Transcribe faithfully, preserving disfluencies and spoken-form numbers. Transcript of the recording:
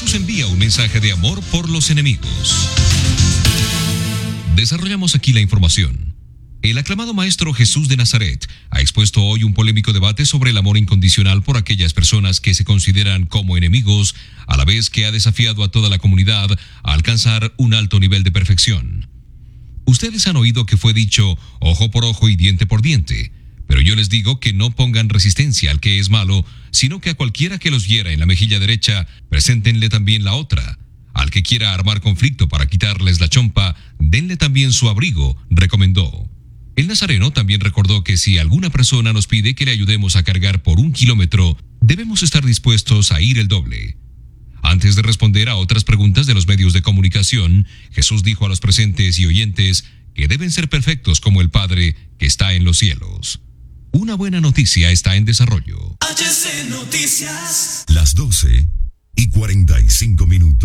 Jesús envía un mensaje de amor por los enemigos. Desarrollamos aquí la información. El aclamado maestro Jesús de Nazaret ha expuesto hoy un polémico debate sobre el amor incondicional por aquellas personas que se consideran como enemigos, a la vez que ha desafiado a toda la comunidad a alcanzar un alto nivel de perfección. Ustedes han oído que fue dicho ojo por ojo y diente por diente, pero yo les digo que no pongan resistencia al que es malo, sino que a cualquiera que los hiera en la mejilla derecha, preséntenle también la otra. Al que quiera armar conflicto para quitarles la chompa, denle también su abrigo, recomendó. El nazareno también recordó que si alguna persona nos pide que le ayudemos a cargar por un kilómetro, debemos estar dispuestos a ir el doble. Antes de responder a otras preguntas de los medios de comunicación, Jesús dijo a los presentes y oyentes que deben ser perfectos como el Padre que está en los cielos. Una buena noticia está en desarrollo. H C Noticias. Las doce y cuarenta y cinco minutos.